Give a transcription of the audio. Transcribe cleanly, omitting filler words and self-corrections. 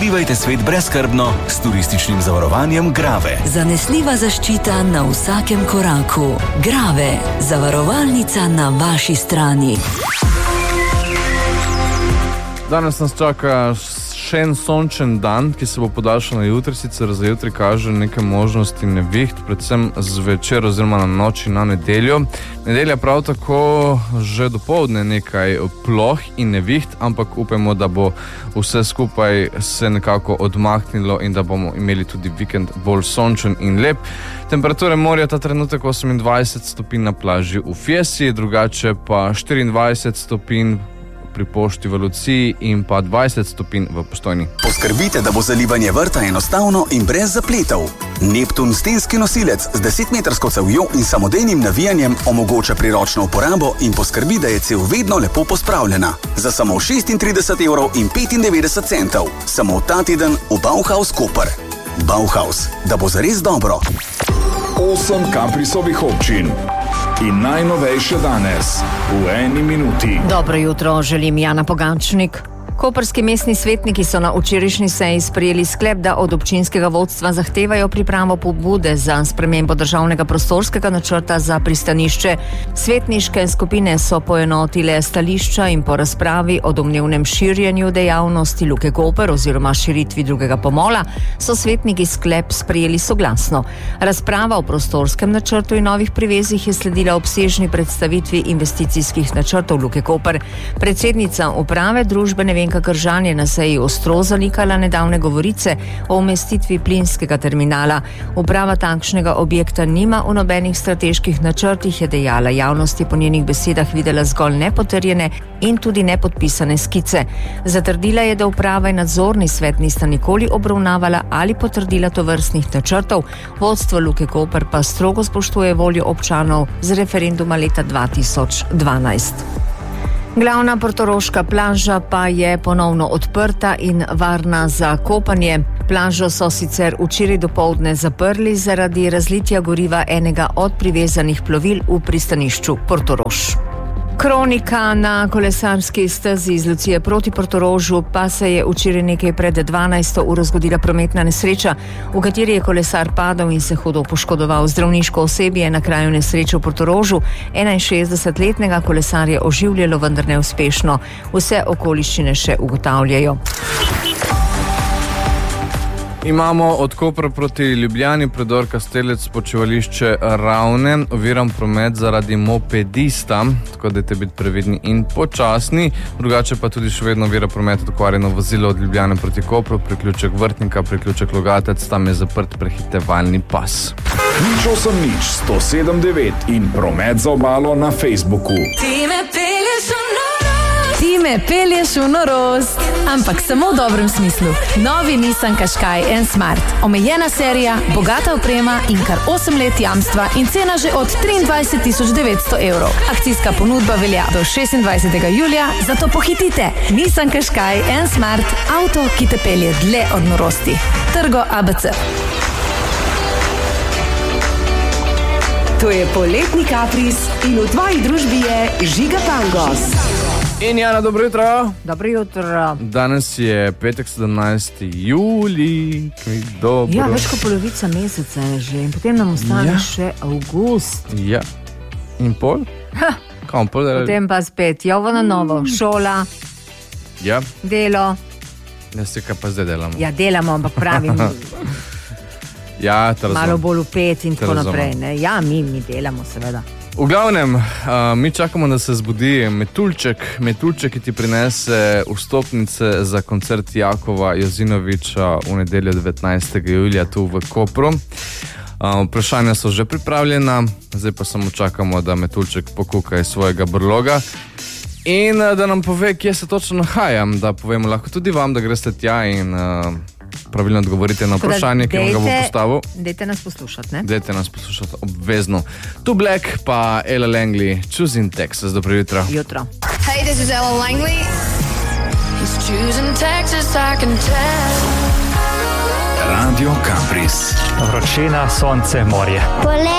Doživajte svet brezskrbno s turističnim zavarovanjem Grave. Zanesljiva zaščita na vsakem koraku. Grave, zavarovalnica na vaši strani. Danes nas čaka še en sončen dan, ki se bo podaljšal na jutri, sicer za jutri kaže nekaj možnosti neviht, predvsem zvečer oziroma na noči na nedeljo. Nedelja prav tako že dopoldne nekaj ploh in neviht, ampak upajmo, da bo vse skupaj se nekako odmahnilo in da bomo imeli tudi vikend bolj sončen in lep. Temperature morja ta trenutek 28 stopinj na plaži v Fiesi, drugače pa 24 stopinj pri Pošti v Luciji in pa 20 stopinj v Postojni. Poskrbite, da bo zalivanje vrta enostavno in brez zapletov. Neptun stenski nosilec z 10-metrsko cevjo in samodejnim navijanjem omogoča priročno uporabo in poskrbi, da je cev vedno lepo pospravljena. Za samo 36,95 €. Samo ta teden v Bauhaus Koper. Bauhaus, da bo zares dobro. 8 Caprisovih občin. In najnovejše danes, v 1 minuti. Dobro jutro, želim Jana Pogančnik. Koprski mestni svetniki so na včerajšnji seji sprejeli sklep, da od občinskega vodstva zahtevajo pripravo pobude za spremembo državnega prostorskega načrta za pristanišče. Svetniške skupine so poenotile stališča in po razpravi o domnevnem širjenju dejavnosti Luke Koper oziroma širitvi drugega pomola so svetniki sklep sprejeli soglasno. Razprava o prostorskem načrtu in novih privezih je sledila obsežni predstavitvi investicijskih načrtov Luke Koper. Predsednica uprave družbe Nevenka Kržan je na seji ostro zanikala nedavne govorice o umestitvi plinskega terminala. Uprava takšnega objekta nima v nobenih strateških načrtih, je dejala. Javnost je po njenih besedah videla zgolj nepotrjene in tudi nepodpisane skice. Zatrdila je, da uprava in nadzorni svet nista nikoli obravnavala ali potrdila tovrstnih načrtov. Vodstvo Luke Koper pa strogo spoštuje voljo občanov z referenduma leta 2012. Glavna portoroška plaža pa je ponovno odprta in varna za kopanje. Plažo so sicer včeraj dopoldne zaprli zaradi razlitja goriva enega od privezanih plovil v pristanišču Portorož. Kronika na kolesarski stezi iz Lucije proti Portorožu pa se je včeraj nekaj pred 12. uro zgodila prometna nesreča, v kateri je kolesar padel in se hudo poškodoval. Zdravniško osebje je na kraju nesreče v Portorožu 61-letnega kolesarja oživljalo, vendar neuspešno. Vse okoliščine še ugotavljajo. Imamo od Kopra proti Ljubljani predor Kastelec, počivališče Ravne, oviran promet zaradi mopedista, tako da te biti previdni in počasni. Drugače pa tudi še vedno ovira promet okvarjeno vozilo od Ljubljane proti Kopru, priključek Vrtnika, priključek Logatec, tam je zaprt prehitevalni pas. 107,9 in promet za obalo na Facebooku. Ti me pelješ v norost, ampak samo v dobrem smislu. Novi Nissan Qashqai N Smart. Omejena serija, bogata oprema in kar 8 let jamstva in cena že od 23.900 €. Akcijska ponudba velja do 26. julija, zato pohitite. Nissan Qashqai N Smart, avto, ki te pelje dlje od norosti. Trgo ABC. To je poletni kapris in v tvoji družbi je Žiga Pangos. In Jana, dobro jutro. Dobro jutro. Danes je petek 17. julij. Dobro. Ja, več kot polovica meseca je že in potem nam ostane še avgust. Ja. In pol? Kam pol? Potem pa spet jovo na novo. Šola. Ja. Delo. Ja, se kaj pa zdaj delamo? Ja, delamo, ampak pravim. Ja, to razumem. Malo bolj upet in tako naprej. Ne? Ja, mi delamo seveda. V glavnem, mi čakamo, da se zbudi Metuljček, ki ti prinese vstopnice za koncert Jakova Jozinoviča v nedeljo 19. julija tu v Kopru. Vprašanja so že pripravljena, zdaj pa samo čakamo, da Metuljček pokuka iz svojega brloga in da nam pove, kje se točno nahaja, da povemo lahko tudi vam, da greste tja in pravilno odgovorite na vprašanje, ki vam ga bo postavil. Dajte nas poslušati, ne? Dajte nas poslušati, obvezno. Tu Black pa Ella Langley, Choosing Texas. Dobro jutro. Jutro. Hey, this is Ella Langley. He's choosing Texas, I can tell. Radio Capris. Vročina, sonce, morje.